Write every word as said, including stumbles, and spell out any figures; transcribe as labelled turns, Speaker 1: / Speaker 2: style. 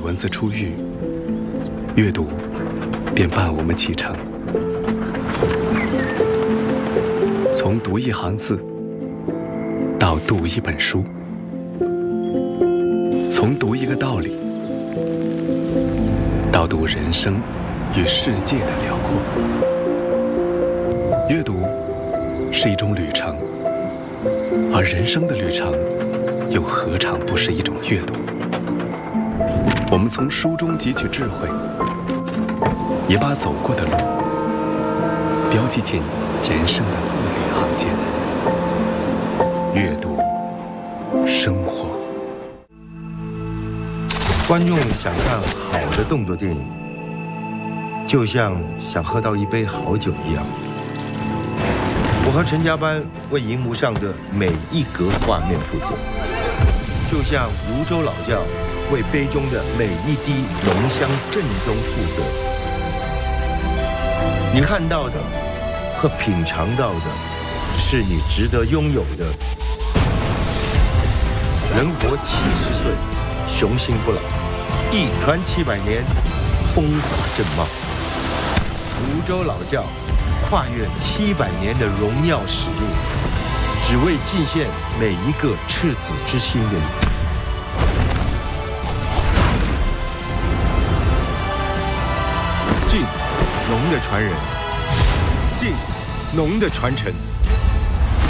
Speaker 1: 文字出狱，阅读便伴我们启程。从读一行字到读一本书，从读一个道理到读人生与世界的辽阔。阅读是一种旅程，而人生的旅程又何尝不是一种阅读？我们从书中汲取智慧，也把走过的路标记进人生的字里行间。阅读，生活。
Speaker 2: 观众想看好的动作电影，就像想喝到一杯好酒一样。我和陈家班为荧幕上的每一格画面负责，就像泸州老窖为杯中的每一滴浓香正宗负责。你看到的和品尝到的，是你值得拥有的。人活七十岁，雄心不老，一传七百年，风华正茂。泸州老窖跨越七百年的荣耀使命，只为尽献每一个赤子之心的你。晋，农的传人；晋，农的传承。